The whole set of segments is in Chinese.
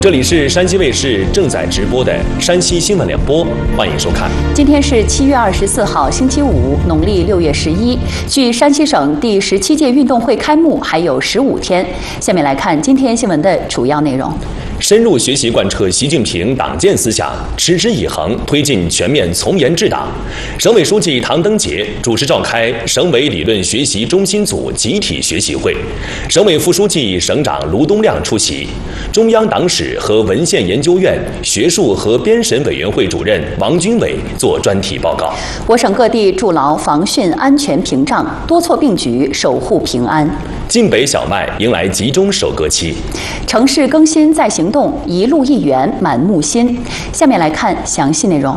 这里是山西卫视正在直播的山西新闻联播，欢迎收看。 今天是7月24号，星期五，农历6月11。距山西省第17届运动会开幕还有15天。下面来看今天新闻的主要内容。 深入学习贯彻习近平党建思想，持之以恒推进全面从严治党。省委书记唐登杰主持召开省委理论学习中心组集体学习会，省委副书记、省长卢东亮出席，中央党史和文献研究院学术和编审委员会主任王军伟作专题报告。 我省各地筑牢防汛安全屏障，多措并举守护平安。 晋北小麦迎来集中收割期。 城市更新在行动，一路一园满目新。下面来看详细内容。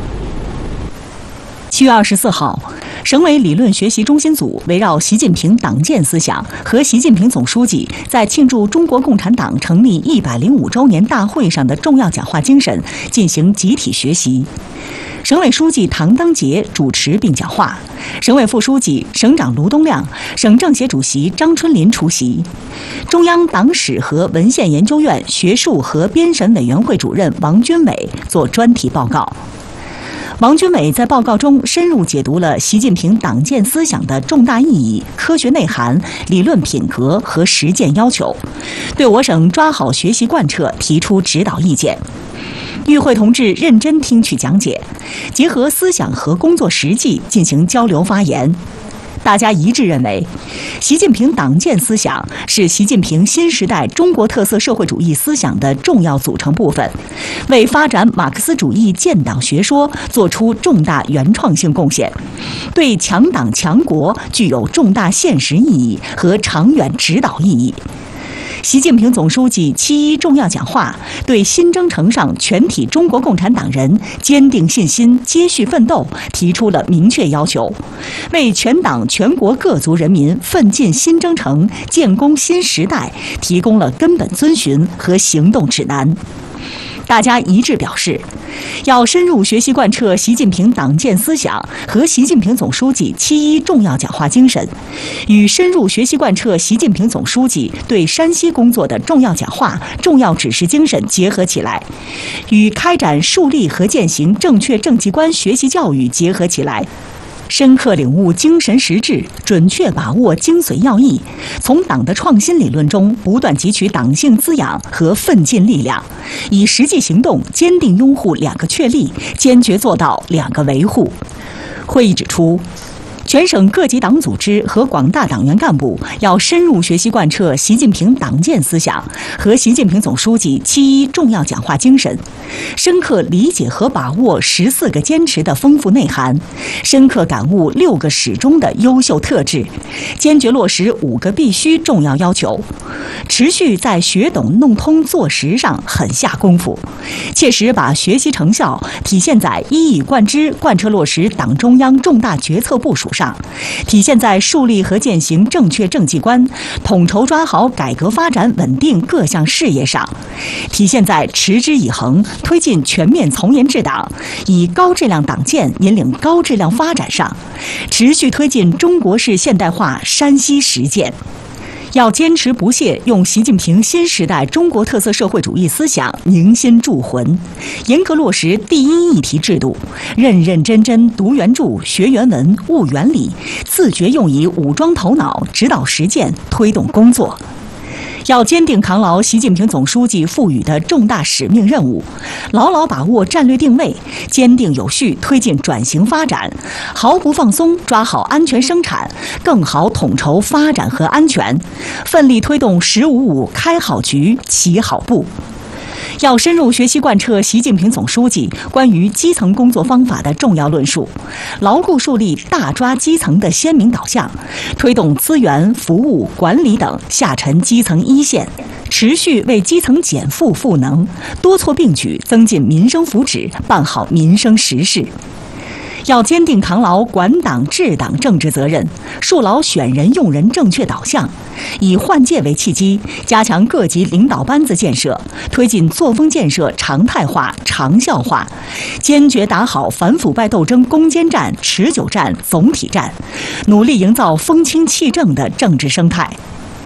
7月24号，省委理论学习中心组围绕习近平党建思想和习近平总书记在庆祝中国共产党成立105周年大会上的重要讲话精神进行集体学习。省委书记唐登杰主持并讲话，省委副书记、省长卢东亮、省政协主席张春林出席，中央党史和文献研究院学术和编审委员会主任王军伟作专题报告。王军伟在报告中深入解读了习近平党建思想的重大意义、科学内涵、理论品格和实践要求，对我省抓好学习贯彻提出指导意见。与会同志认真听取讲解，结合思想和工作实际进行交流发言。大家一致认为，习近平党建思想是习近平新时代中国特色社会主义思想的重要组成部分，为发展马克思主义建党学说作出重大原创性贡献，对强党强国具有重大现实意义和长远指导意义。习近平总书记7.1重要讲话对新征程上全体中国共产党人坚定信心、接续奋斗提出了明确要求，为全党全国各族人民奋进新征程、建功新时代提供了根本遵循和行动指南。大家一致表示，要深入学习贯彻习近平党建思想和习近平总书记7.1重要讲话精神，与深入学习贯彻习近平总书记对山西工作的重要讲话、重要指示精神结合起来，与开展树立和践行正确政绩观学习教育结合起来，深刻领悟精神实质，准确把握精髓要义，从党的创新理论中不断汲取党性滋养和奋进力量，以实际行动坚定拥护2个确立，坚决做到2个维护。会议指出，全省各级党组织和广大党员干部要深入学习贯彻习近平党建思想和习近平总书记7.1重要讲话精神，深刻理解和把握14个坚持的丰富内涵，深刻感悟6个始终的优秀特质，坚决落实5个必须重要要求，持续在学懂弄通做实上狠下功夫，切实把学习成效体现在一以贯之贯彻落实党中央重大决策部署上，体现在树立和践行正确政绩观、统筹抓好改革发展稳定各项事业上，体现在持之以恒推进全面从严治党、以高质量党建引领高质量发展上，持续推进中国式现代化山西实践。要坚持不懈用习近平新时代中国特色社会主义思想凝心铸魂，严格落实第一议题制度，认认真真读原著、学原文、悟原理，自觉用以武装头脑，指导实践，推动工作。要坚定扛牢习近平总书记赋予的重大使命任务，牢牢把握战略定位，坚定有序推进转型发展，毫不放松抓好安全生产，更好统筹发展和安全，奋力推动“15+5”开好局、起好步。要深入学习贯彻习近平总书记关于基层工作方法的重要论述，牢固树立大抓基层的鲜明导向，推动资源、服务、管理等下沉基层一线，持续为基层减负赋能，多措并举增进民生福祉，办好民生实事。要坚定扛牢管党治党政治责任，树牢选人用人正确导向，以换届为契机，加强各级领导班子建设，推进作风建设常态化、长效化，坚决打好反腐败斗争攻坚战、持久战、总体战，努力营造风清气正的政治生态。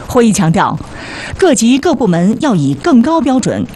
会议强调，各级各部门要以更高标准、